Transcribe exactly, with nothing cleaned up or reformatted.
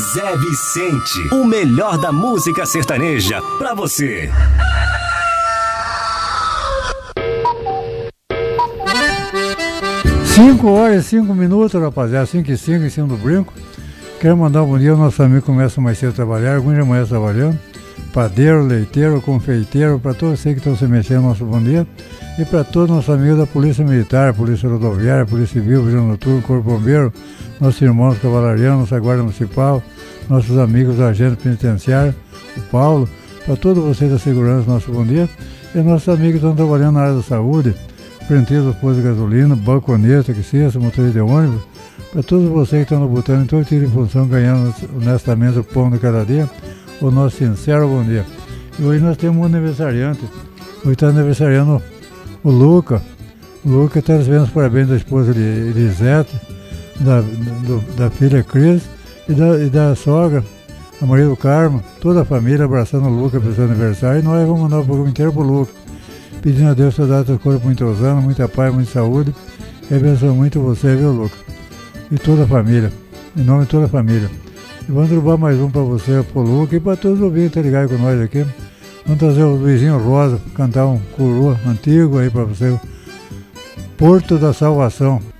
Zé Vicente, o melhor da música sertaneja pra você. Cinco horas e cinco minutos, rapaziada, cinco e cinco em cima do brinco. Quero mandar um bom dia ao nosso amigo que começa mais cedo a trabalhar, alguns já amanhã trabalhando. Padeiro, leiteiro, confeiteiro, para todos vocês que estão se mexendo, nosso bom dia. E para todos os nossos amigos da Polícia Militar, Polícia Rodoviária, Polícia Civil, Vigilância Noturna, Corpo Bombeiro, nossos irmãos cavalarianos, nossa Guarda Municipal, nossos amigos agentes penitenciários, o Paulo, para todos vocês da segurança, nosso bom dia. E nossos amigos que estão trabalhando na área da saúde, frenteiros do posto de gasolina, balconista, que seja, motorista de ônibus, para todos vocês que estão lutando em todo tipo de função, ganhando honestamente o pão de cada dia, o nosso sincero bom dia. E hoje nós temos um aniversariante, hoje está aniversariando o Luca. O Luca está recebendo os parabéns da esposa Elisete, da, do, da filha Cris e da, e da sogra, a Maria do Carmo, toda a família abraçando o Luca para o seu aniversário. E nós vamos mandar o programa inteiro para o Luca, pedindo a Deus que dá teu corpo muitos anos, muita paz, muita saúde. E abençoe muito você, viu, Luca? E toda a família, em nome de toda a família. E vamos derrubar mais um para você, para o Luca e para todos os ouvintes que estão ligados com nós aqui. Vamos trazer o Luizinho Rosa, cantar um coroa antigo aí para você. Porto da Salvação,